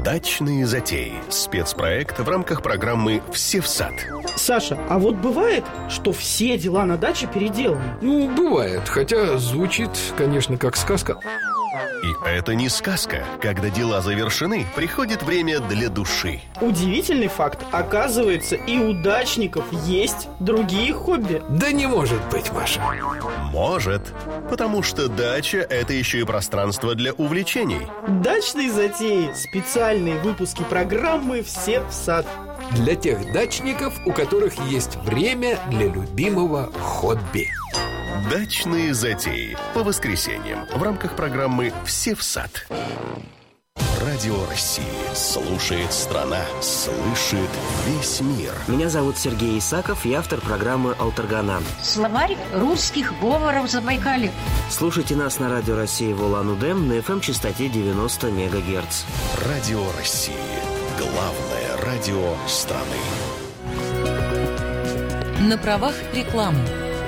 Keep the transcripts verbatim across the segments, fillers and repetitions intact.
Дачные затеи. Спецпроект в рамках программы «Все в сад». Саша, а вот бывает, что все дела на даче переделаны? Ну, бывает, хотя звучит, конечно, как сказка. И это не сказка. Когда дела завершены, приходит время для души. Удивительный факт. Оказывается, и у дачников есть другие хобби. Да не может быть, Маша. Может, потому что дача – это еще и пространство для увлечений. Дачные затеи. Специальные выпуски программы «Все в сад». Для тех дачников, у которых есть время для любимого хобби. Дачные затеи. По воскресеньям в рамках программы «Все в сад». Радио России. Слушает страна. Слышит весь мир. Меня зовут Сергей Исаков, я автор программы «Алтаргана». Словарь русских говоров Забайкалья. Слушайте нас на Радио России в Улан-Удэ на эф эм-частоте девяносто мегагерц. Радио России. Главное радио страны. На правах рекламы.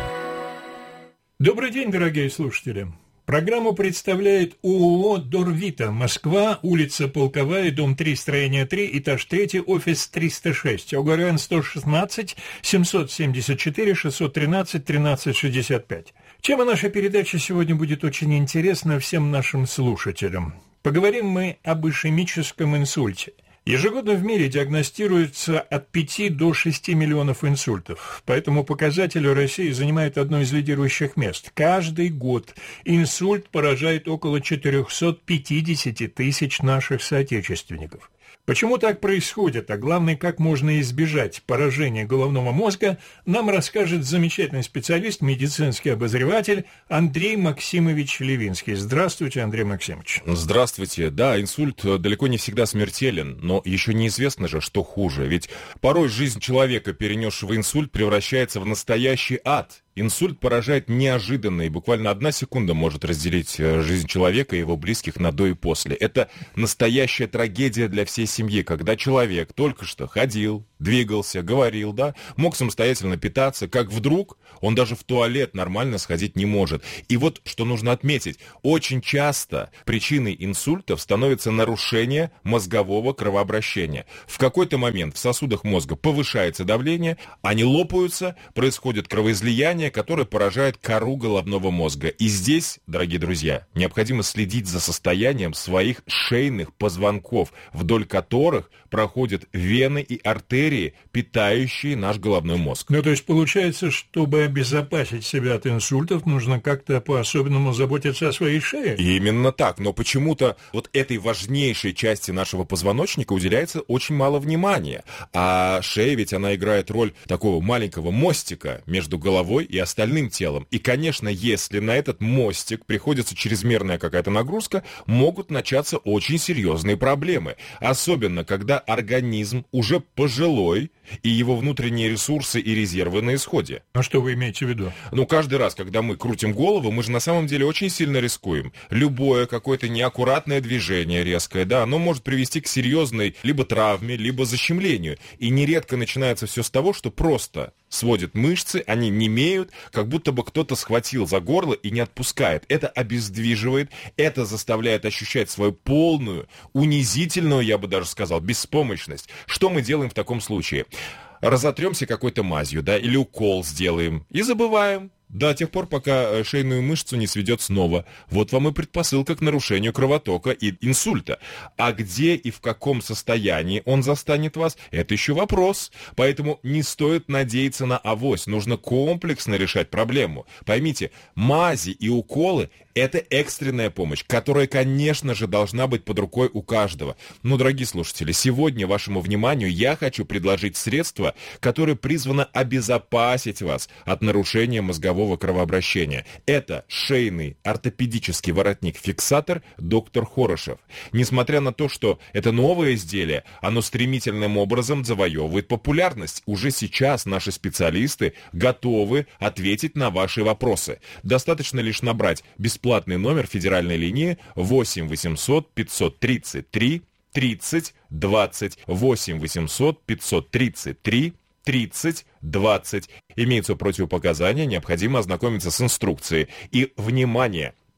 Добрый день, дорогие слушатели. Программу представляет ООО «Дорвита», Москва, улица Полковая, дом три, строение три, этаж три, офис триста шесть, ОГРН сто шестнадцать семьсот семьдесят четыре шестьсот тринадцать тринадцать шестьдесят пять. Тема нашей передачи сегодня будет очень интересна всем нашим слушателям. Поговорим мы об ишемическом инсульте. Ежегодно в мире диагностируется от пяти до шести миллионов инсультов. По этому показателю Россия занимает одно из лидирующих мест. Каждый год инсульт поражает около четырехсот пятидесяти тысяч наших соотечественников. Почему так происходит, а главное, как можно избежать поражения головного мозга, нам расскажет замечательный специалист, медицинский обозреватель Андрей Максимович Левинский. Здравствуйте, Андрей Максимович. Здравствуйте. Да, инсульт далеко не всегда смертелен, но еще неизвестно же, что хуже. Ведь порой жизнь человека, перенесшего инсульт, превращается в настоящий ад. Инсульт поражает неожиданно, и буквально одна секунда может разделить жизнь человека и его близких на до и после. Это настоящая трагедия для всей семьи, когда человек только что ходил, двигался, говорил, да, мог самостоятельно питаться, как вдруг он даже в туалет нормально сходить не может. И вот что нужно отметить, очень часто причиной инсультов становится нарушение мозгового кровообращения. В какой-то момент в сосудах мозга повышается давление, они лопаются, происходит кровоизлияние, которое поражает кору головного мозга. И здесь, дорогие друзья, необходимо следить за состоянием своих шейных позвонков, вдоль которых проходят вены и артерии, питающие наш головной мозг. Ну, то есть получается, чтобы обезопасить себя от инсультов, нужно как-то по-особенному заботиться о своей шее? Именно так, но почему-то вот этой важнейшей части нашего позвоночника уделяется очень мало внимания. А шея ведь она играет роль такого маленького мостика между головой и остальным телом. И, конечно, если на этот мостик приходится чрезмерная какая-то нагрузка, могут начаться очень серьезные проблемы. Особенно, когда организм уже пожилой, и его внутренние ресурсы и резервы на исходе. А что вы имеете в виду? Ну, каждый раз, когда мы крутим голову, мы же на самом деле очень сильно рискуем. Любое какое-то неаккуратное движение резкое, да, оно может привести к серьезной либо травме, либо защемлению. И нередко начинается все с того, что просто сводят мышцы, они немеют, как будто бы кто-то схватил за горло и не отпускает. Это обездвиживает, это заставляет ощущать свою полную, унизительную, я бы даже сказал, беспомощность. Что мы делаем в таком случае? Разотремся какой-то мазью, да, или укол сделаем и забываем. До тех пор, пока шейную мышцу не сведет снова. Вот вам и предпосылка к нарушению кровотока и инсульта. А где и в каком состоянии он застанет вас, это еще вопрос. Поэтому не стоит надеяться на авось. Нужно комплексно решать проблему. Поймите, мази и уколы – это экстренная помощь, которая, конечно же, должна быть под рукой у каждого. Но, дорогие слушатели, сегодня вашему вниманию я хочу предложить средство, которое призвано обезопасить вас от нарушения мозгового кровообращения. Это шейный ортопедический воротник-фиксатор доктор Хорошев. Несмотря на то, что это новое изделие, оно стремительным образом завоевывает популярность. Уже сейчас наши специалисты готовы ответить на ваши вопросы. Достаточно лишь набрать бесплатный номер федеральной линии восемь восемьсот пятьсот тридцать три тридцать двадцать, восемь восемьсот пятьсот тридцать три тридцать двадцать. Имеются противопоказания, необходимо ознакомиться с инструкцией. И, внимание,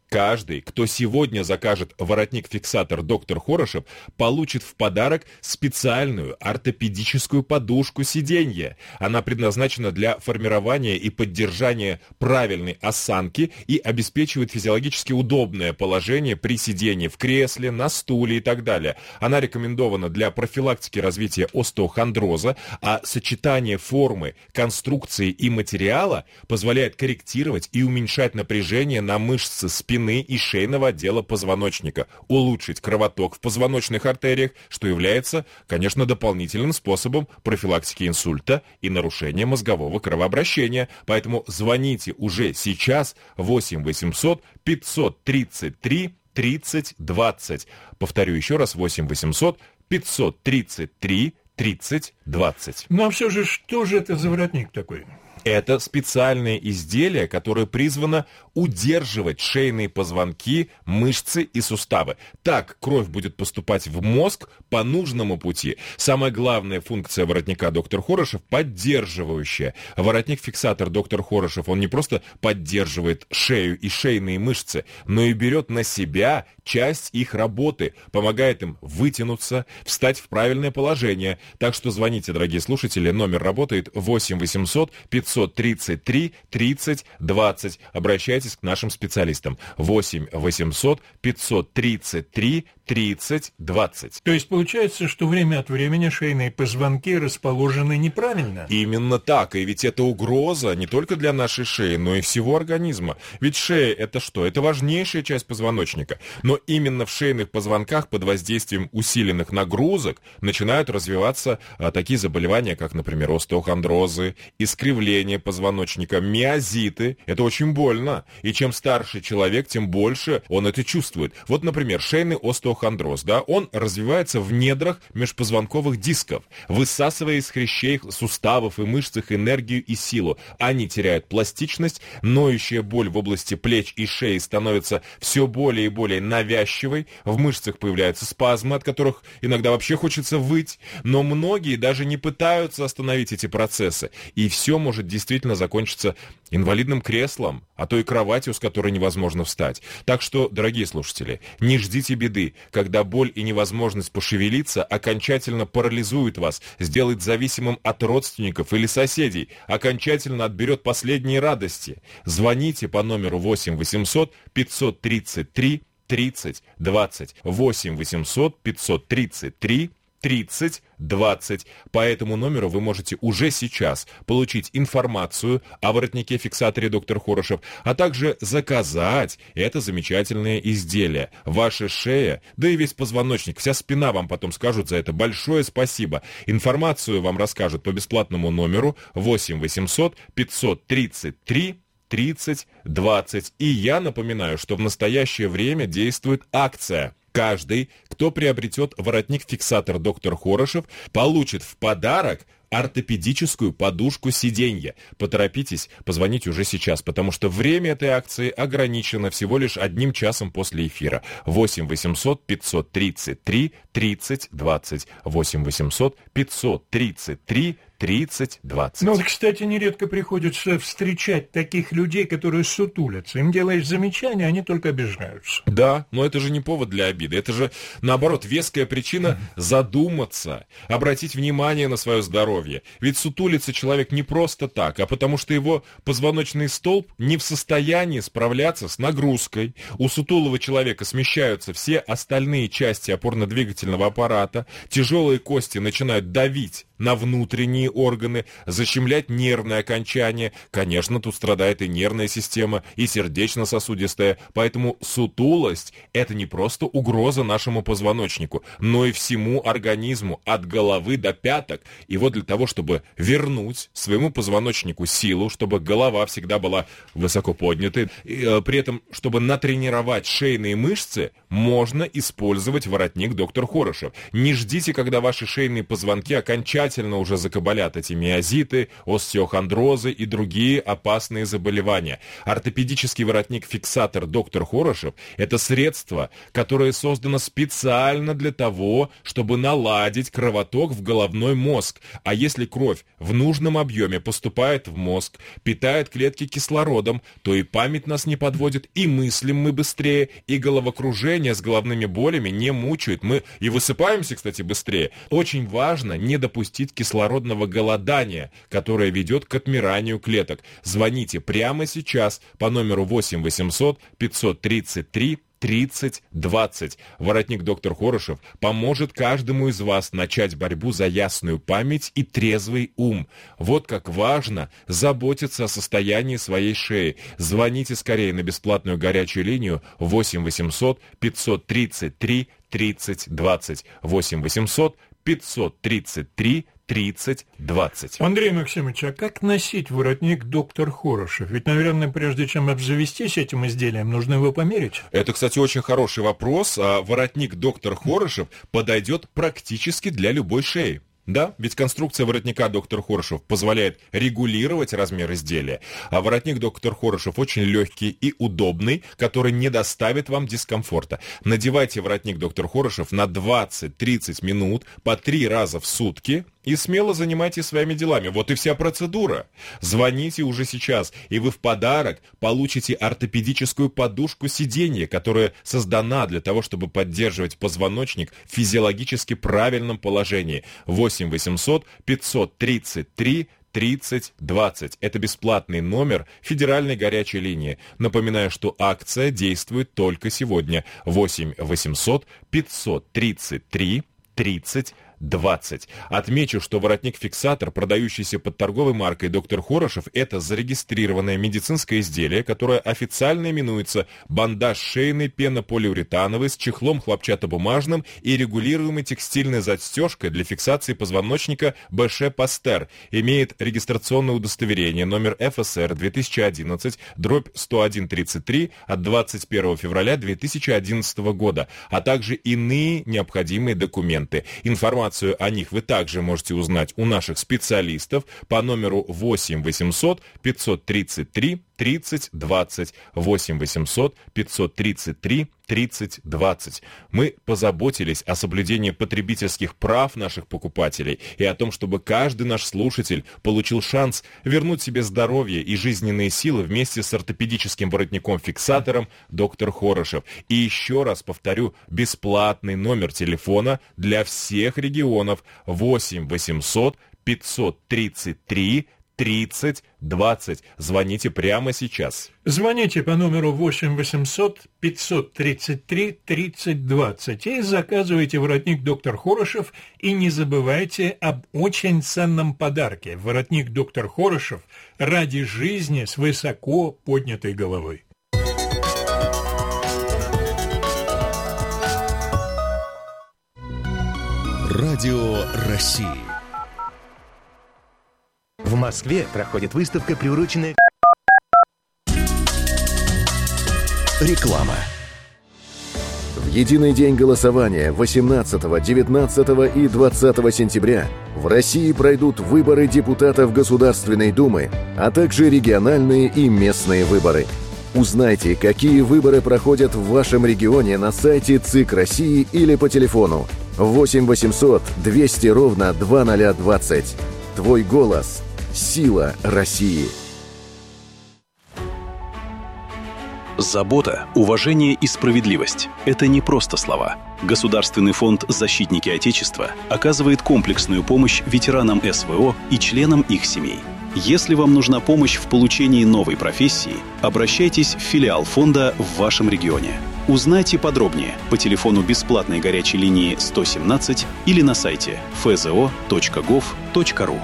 Каждый, кто сегодня закажет воротник-фиксатор доктор Хорошев, получит в подарок специальную ортопедическую подушку сиденья. Она предназначена для формирования и поддержания правильной осанки и обеспечивает физиологически удобное положение при сидении в кресле, на стуле и так далее. Она рекомендована для профилактики развития остеохондроза, а сочетание формы, конструкции и материала позволяет корректировать и уменьшать напряжение на мышцы спины и шейного отдела позвоночника, улучшить кровоток в позвоночных артериях, что является, конечно, дополнительным способом профилактики инсульта и нарушения мозгового кровообращения. Поэтому звоните уже сейчас восемь восемьсот пятьсот тридцать три тридцать двадцать. Повторю еще раз, восемь восемьсот пятьсот тридцать три тридцать двадцать. Ну а все же, что же это за воротник такой? Это специальное изделие, которое призвано удерживать шейные позвонки, мышцы и суставы. Так кровь будет поступать в мозг по нужному пути. Самая главная функция воротника доктор Хорошев – поддерживающая. Воротник-фиксатор доктор Хорошев, он не просто поддерживает шею и шейные мышцы, но и берет на себя часть их работы, помогает им вытянуться, встать в правильное положение. Так что звоните, дорогие слушатели, номер работает восемь восемьсот пятьсот тридцать три тридцать двадцать. Обращайтесь к нашим специалистам. восемь восемьсот пятьсот тридцать три тридцать двадцать. То есть получается, что время от времени шейные позвонки расположены неправильно? Именно так, и ведь это угроза не только для нашей шеи, но и всего организма. Ведь шея — это что? Это важнейшая часть позвоночника. Но именно в шейных позвонках под воздействием усиленных нагрузок начинают развиваться а, такие заболевания, как, например, остеохондрозы, искривление позвоночника, миозиты. Это очень больно. И чем старше человек, тем больше он это чувствует. Вот, например, шейный остеохондроз, да, он развивается в недрах межпозвонковых дисков, высасывая из хрящей, суставов и мышцах энергию и силу. Они теряют пластичность, ноющая боль в области плеч и шеи становится все более и более навязчивой, в мышцах появляются спазмы, от которых иногда вообще хочется выть, но многие даже не пытаются остановить эти процессы, и все может действительно закончиться инвалидным креслом, а то и кроватью, с которой невозможно встать. Так что, дорогие слушатели, не ждите беды, когда боль и невозможность пошевелиться окончательно парализуют вас, сделает зависимым от родственников или соседей, окончательно отберет последние радости. Звоните по номеру восемь восемьсот пятьсот тридцать три тридцать двадцать. восемь восемьсот пятьсот тридцать три тридцать двадцать. По этому номеру вы можете уже сейчас получить информацию о воротнике-фиксаторе доктор Хорошев, а также заказать это замечательное изделие. Ваша шея, да и весь позвоночник, вся спина вам потом скажут за это большое спасибо. Информацию вам расскажут по бесплатному номеру восемь восемьсот пятьсот тридцать три тридцать двадцать. И я напоминаю, что в настоящее время действует акция. Каждый, кто приобретет воротник-фиксатор доктор Хорошев, получит в подарок ортопедическую подушку сиденья. Поторопитесь, позвоните уже сейчас, потому что время этой акции ограничено всего лишь одним часом после эфира. восемь восемьсот пятьсот тридцать три тридцать двадцать. восемь восемьсот пятьсот тридцать три тридцать двадцать. Ну вот, кстати, нередко приходится встречать таких людей, которые сутулятся. Им делаешь замечания, они только обижаются. Да, но это же не повод для обиды. Это же, наоборот, веская причина задуматься, обратить внимание на свое здоровье. Ведь сутулится человек не просто так, а потому что его позвоночный столб не в состоянии справляться с нагрузкой. У сутулого человека смещаются все остальные части опорно-двигательного аппарата, тяжелые кости начинают давить на внутренние органы, защемлять нервные окончания. Конечно, тут страдает и нервная система, и сердечно-сосудистая. Поэтому сутулость – это не просто угроза нашему позвоночнику, но и всему организму от головы до пяток. И вот для того, чтобы вернуть своему позвоночнику силу, чтобы голова всегда была высоко поднятой, и, э, при этом, чтобы натренировать шейные мышцы, можно использовать воротник доктор Хорошев. Не ждите, когда ваши шейные позвонки окончательно тщательно уже закабалят эти миозиты, остеохондрозы и другие опасные заболевания. Ортопедический воротник-фиксатор доктор Хорошев – это средство, которое создано специально для того, чтобы наладить кровоток в головной мозг. А если кровь в нужном объеме поступает в мозг, питает клетки кислородом, то и память нас не подводит, и мыслим мы быстрее, и головокружение с головными болями не мучают. Мы и высыпаемся, кстати, быстрее. Очень важно не допустить кислородного голодания, которое ведет к отмиранию клеток. Звоните прямо сейчас по номеру восемь восемьсот пятьсот тридцать три тридцать двадцать. Воротник доктор Хорошев поможет каждому из вас начать борьбу за ясную память и трезвый ум. Вот как важно заботиться о состоянии своей шеи. Звоните скорее на бесплатную горячую линию восемь восемьсот пятьсот тридцать три тридцать двадцать. восемь восемьсот пятьсот тридцать три тридцать двадцать. Андрей Максимович, а как носить воротник доктор Хорошев? Ведь, наверное, прежде чем обзавестись этим изделием, нужно его померить. Это, кстати, очень хороший вопрос. А воротник доктор Хорошев подойдет практически для любой шеи. Да, ведь конструкция воротника доктор Хорошев позволяет регулировать размер изделия, а воротник доктор Хорошев очень легкий и удобный, который не доставит вам дискомфорта. Надевайте воротник доктор Хорошев на двадцать-тридцать минут по три раза в сутки и смело занимайтесь своими делами. Вот и вся процедура. Звоните уже сейчас, и вы в подарок получите ортопедическую подушку сиденья, которая создана для того, чтобы поддерживать позвоночник в физиологически правильном положении. восемь восемьсот пятьсот тридцать три тридцать двадцать. Это бесплатный номер федеральной горячей линии. Напоминаю, что акция действует только сегодня. восемь восемьсот пятьсот тридцать три тридцать двадцать. Отмечу, что воротник-фиксатор, продающийся под торговой маркой доктор Хорошев, это зарегистрированное медицинское изделие, которое официально именуется бандаж шейный пенополиуретановый с чехлом хлопчатобумажным и регулируемой текстильной застежкой для фиксации позвоночника Беше Пастер. Имеет регистрационное удостоверение номер эф эс эр две тысячи одиннадцать дробь сто один тридцать три от двадцать первого февраля две тысячи одиннадцатого года, а также иные необходимые документы. Информацию о них вы также можете узнать у наших специалистов по номеру восемь восемьсот пятьсот тридцать три тридцать двадцать. восемь восемьсот пятьсот тридцать три тридцать двадцать. Мы позаботились о соблюдении потребительских прав наших покупателей и о том, чтобы каждый наш слушатель получил шанс вернуть себе здоровье и жизненные силы вместе с ортопедическим воротником-фиксатором доктор Хорошев. И еще раз повторю, бесплатный номер телефона для всех регионов восемь восемьсот пятьсот тридцать три тридцать двадцать. Звоните прямо сейчас. Звоните по номеру восемь восемьсот пятьсот тридцать три тридцать двадцать и заказывайте воротник доктор Хорошев, и не забывайте об очень ценном подарке. Воротник доктор Хорошев ради жизни с высоко поднятой головой. Радио России. В Москве проходит выставка, приуроченная Реклама. В единый день голосования восемнадцатого, девятнадцатого и двадцатого сентября в России пройдут выборы депутатов Государственной Думы, а также региональные и местные выборы. Узнайте, какие выборы проходят в вашем регионе на сайте ЦИК России или по телефону восемь восемьсот двести ровно двадцать двадцать. Твой голос – сила России. Забота, уважение и справедливость – это не просто слова. Государственный фонд «Защитники Отечества» оказывает комплексную помощь ветеранам эс вэ о и членам их семей. Если вам нужна помощь в получении новой профессии, обращайтесь в филиал фонда в вашем регионе. Узнайте подробнее по телефону бесплатной горячей линии сто семнадцать или на сайте эф зэ о точка гов точка ру.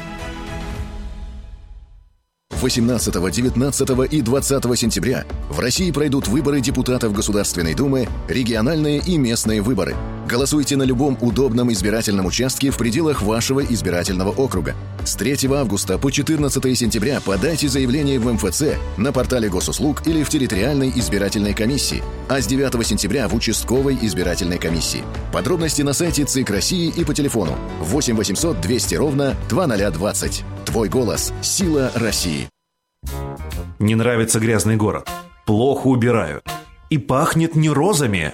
восемнадцатого, девятнадцатого и двадцатого сентября в России пройдут выборы депутатов Государственной Думы, региональные и местные выборы. Голосуйте на любом удобном избирательном участке в пределах вашего избирательного округа. С третьего августа по четырнадцатое сентября подайте заявление в эм эф цэ, на портале госуслуг или в территориальной избирательной комиссии, а с девятого сентября в участковой избирательной комиссии. Подробности на сайте ЦИК России и по телефону восемь восемьсот двести ровно двадцать двадцать. Твой голос – сила России. Не нравится грязный город. Плохо убирают. И пахнет не розами.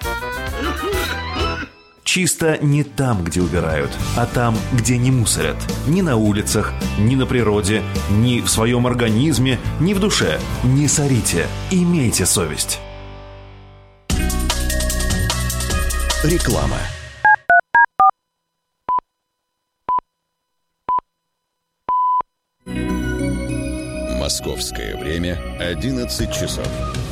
Чисто не там, где убирают, а там, где не мусорят. Ни на улицах, ни на природе, ни в своем организме, ни в душе. Не сорите. Имейте совесть. Реклама. Московское время одиннадцать часов.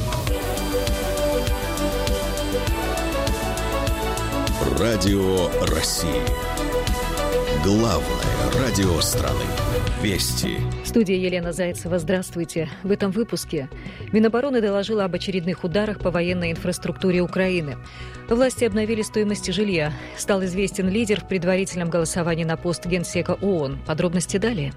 Радио России. Главное радио страны. Вести. Студия Елена Зайцева. Здравствуйте. В этом выпуске Минобороны доложила об очередных ударах по военной инфраструктуре Украины. Власти обновили стоимость жилья. Стал известен лидер в предварительном голосовании на пост генсека ООН. Подробности далее.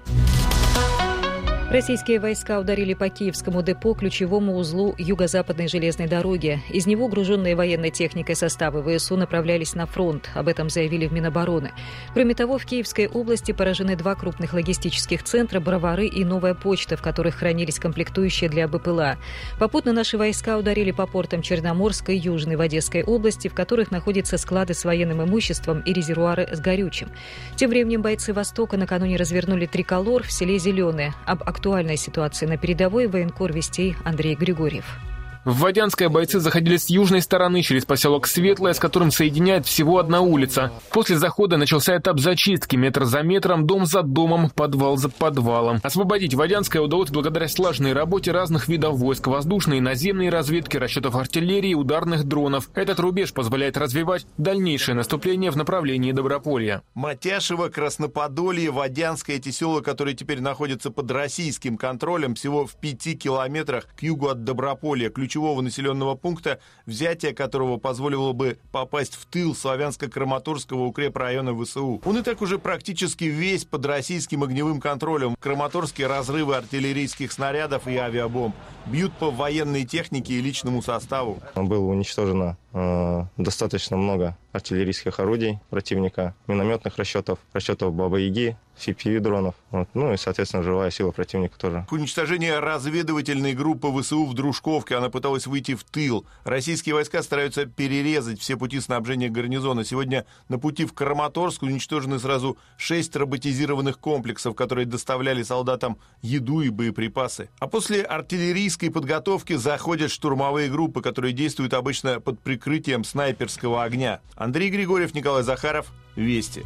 Российские войска ударили по Киевскому депо, ключевому узлу юго-западной железной дороги. Из него груженные военной техникой составы ВСУ направлялись на фронт. Об этом заявили в Минобороны. Кроме того, в Киевской области поражены два крупных логистических центра «Бровары» и «Новая почта», в которых хранились комплектующие для БПЛА. Попутно наши войска ударили по портам Черноморской и Южной в Одесской области, в которых находятся склады с военным имуществом и резервуары с горючим. Тем временем бойцы «Востока» накануне развернули триколор в селе Зеленое. Об актуальной ситуации на передовой военкор Вестей Андрей Григорьев. В Водянское бойцы заходили с южной стороны через поселок Светлое, с которым соединяет всего одна улица. После захода начался этап зачистки. Метр за метром, дом за домом, подвал за подвалом. Освободить Водянское удалось благодаря слаженной работе разных видов войск, воздушной и наземной разведки, расчетов артиллерии и ударных дронов. Этот рубеж позволяет развивать дальнейшее наступление в направлении Доброполья. Матяшево, Красноподолье, Водянское — эти села, которые теперь находятся под российским контролем, всего в пяти километрах к югу от Доброполья, ключ населенного пункта, взятие которого позволило бы попасть в тыл Славянско-Краматорского укрепрайона ВСУ. Он и так уже практически весь под российским огневым контролем. Краматорские разрывы артиллерийских снарядов и авиабомб бьют по военной технике и личному составу. Было уничтожено э, достаточно много артиллерийских орудий противника, минометных расчетов, расчетов Баба-Яги, си пи ви-дронов. Вот. Ну и, соответственно, живая сила противника тоже. Уничтожение разведывательной группы ВСУ в Дружковке. Она пыталась выйти в тыл. Российские войска стараются перерезать все пути снабжения гарнизона. Сегодня на пути в Краматорск уничтожены сразу шесть роботизированных комплексов, которые доставляли солдатам еду и боеприпасы. А после артиллерийской подготовки заходят штурмовые группы, которые действуют обычно под прикрытием снайперского огня. Андрей Григорьев, Николай Захаров. Вести.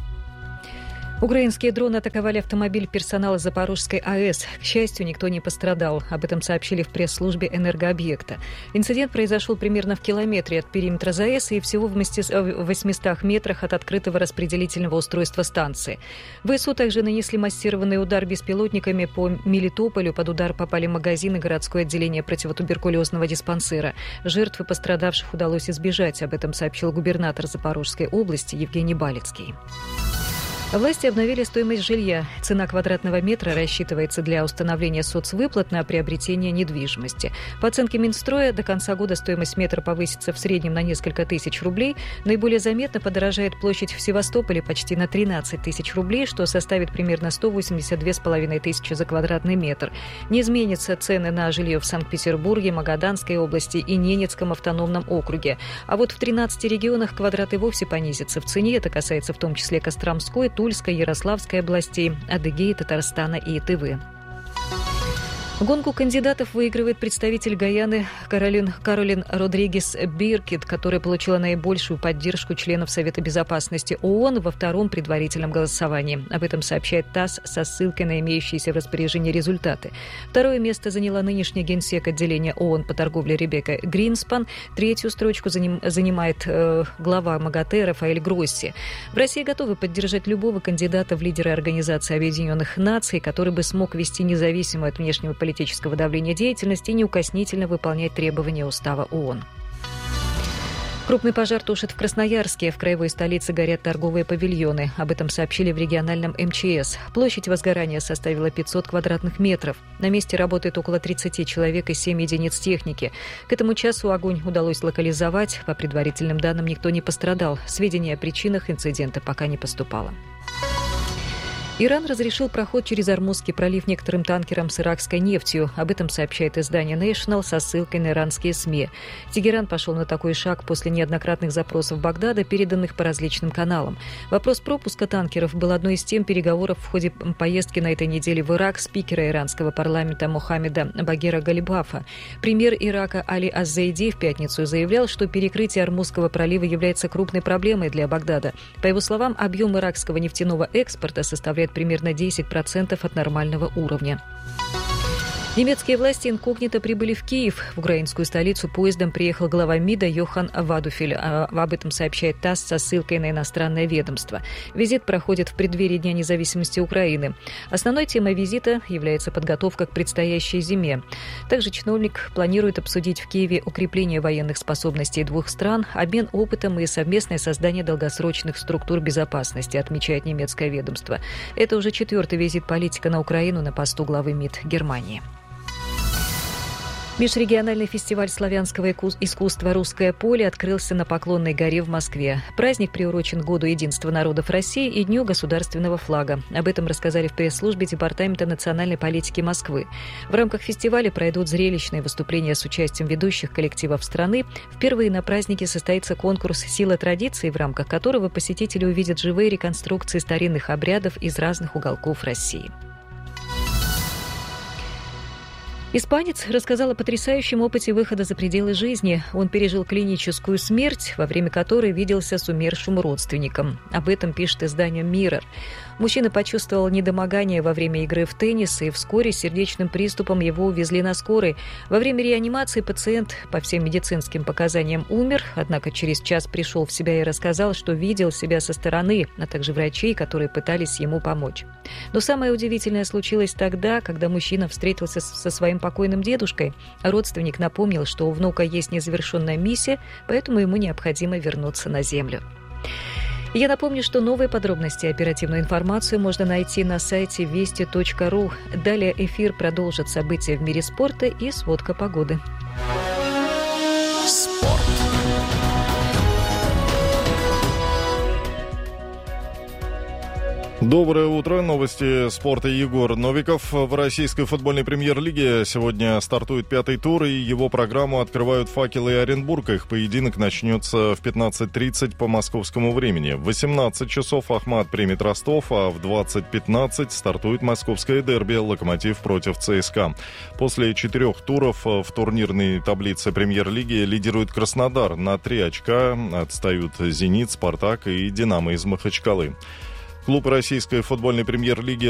Украинские дроны атаковали автомобиль персонала Запорожской АЭС. К счастью, никто не пострадал. Об этом сообщили в пресс-службе энергообъекта. Инцидент произошел примерно в километре от периметра ЗАЭС и всего в восьмистах метрах от открытого распределительного устройства станции. ВСУ также нанесли массированный удар беспилотниками по Мелитополю. Под удар попали магазины и городское отделение противотуберкулезного диспансера. Жертв и пострадавших удалось избежать. Об этом сообщил губернатор Запорожской области Евгений Балицкий. Власти обновили стоимость жилья. Цена квадратного метра рассчитывается для установления соцвыплат на приобретение недвижимости. По оценке Минстроя, до конца года стоимость метра повысится в среднем на несколько тысяч рублей. Наиболее заметно подорожает площадь в Севастополе почти на тринадцать тысяч рублей, что составит примерно сто восемьдесят две с половиной тысячи за квадратный метр. Не изменятся цены на жилье в Санкт-Петербурге, Магаданской области и Ненецком автономном округе. А вот в тринадцати регионах квадрат и вовсе понизится в цене. Это касается в том числе Костромской, Тульской, Ярославской областей, Адыгеи, Татарстана и Тывы. Гонку кандидатов выигрывает представитель Гайаны Каролин, Каролин Родригес Биркет, которая получила наибольшую поддержку членов Совета безопасности ООН во втором предварительном голосовании. Об этом сообщает ТАСС со ссылкой на имеющиеся в распоряжении результаты. Второе место заняла нынешняя генсек отделения ООН по торговле Ребекка Гринспан. Третью строчку заним, занимает э, глава МАГАТЭ Рафаэль Гросси. В России готовы поддержать любого кандидата в лидеры Организации Объединенных Наций, который бы смог вести независимую от внешнего политического политического давления деятельности и неукоснительно выполнять требования Устава ООН. Крупный пожар тушит в Красноярске. В краевой столице горят торговые павильоны. Об этом сообщили в региональном эм че эс. Площадь возгорания составила пятьсот квадратных метров. На месте работает около тридцати человек и семь единиц техники. К этому часу огонь удалось локализовать. По предварительным данным, никто не пострадал. Сведений о причинах инцидента пока не поступало. Иран разрешил проход через Ормузский пролив некоторым танкерам с иракской нефтью. Об этом сообщает издание National со ссылкой на иранские СМИ. Тегеран пошел на такой шаг после неоднократных запросов Багдада, переданных по различным каналам. Вопрос пропуска танкеров был одной из тем переговоров в ходе поездки на этой неделе в Ирак спикера иранского парламента Мохаммеда Багера Галибафа. Премьер Ирака Али Аз-Зайди в пятницу заявлял, что перекрытие Ормузского пролива является крупной проблемой для Багдада. По его словам, объем иракского нефтяного экспорта составляет примерно десять процентов от нормального уровня. Немецкие власти инкогнито прибыли в Киев. В украинскую столицу поездом приехал глава МИДа Йохан Вадуфель. Об этом сообщает ТАСС со ссылкой на иностранное ведомство. Визит проходит в преддверии Дня независимости Украины. Основной темой визита является подготовка к предстоящей зиме. Также чиновник планирует обсудить в Киеве укрепление военных способностей двух стран, обмен опытом и совместное создание долгосрочных структур безопасности, отмечает немецкое ведомство. Это уже четвертый визит политика на Украину на посту главы МИД Германии. Межрегиональный фестиваль славянского искусства «Русское поле» открылся на Поклонной горе в Москве. Праздник приурочен к Году единства народов России и Дню государственного флага. Об этом рассказали в пресс-службе Департамента национальной политики Москвы. В рамках фестиваля пройдут зрелищные выступления с участием ведущих коллективов страны. Впервые на празднике состоится конкурс «Сила традиций», в рамках которого посетители увидят живые реконструкции старинных обрядов из разных уголков России. Испанец рассказал о потрясающем опыте выхода за пределы жизни. Он пережил клиническую смерть, во время которой виделся с умершим родственником. Об этом пишет издание «Миррор». Мужчина почувствовал недомогание во время игры в теннис, и вскоре с сердечным приступом его увезли на скорой. Во время реанимации пациент, по всем медицинским показаниям, умер, однако через час пришел в себя и рассказал, что видел себя со стороны, а также врачей, которые пытались ему помочь. Но самое удивительное случилось тогда, когда мужчина встретился со своим покойным дедушкой. Родственник напомнил, что у внука есть незавершенная миссия, поэтому ему необходимо вернуться на землю. Я напомню, что новые подробности и оперативную информацию можно найти на сайте вести точка ру. Далее эфир продолжит события в мире спорта и сводка погоды. Спорт. Доброе утро. Новости спорта. Егор Новиков. В российской футбольной премьер-лиге сегодня стартует пятый тур, и его программу открывают «Факелы» и Оренбург. Их поединок начнется в пятнадцать тридцать по московскому времени. В восемнадцать часов Ахмат примет Ростов, а в двадцать пятнадцать стартует московское дерби «Локомотив» против ЦСКА. После четырех туров в турнирной таблице премьер-лиги лидирует Краснодар. На три очка отстают «Зенит», «Спартак» и «Динамо» из Махачкалы. Клуб российской футбольной премьер-лиги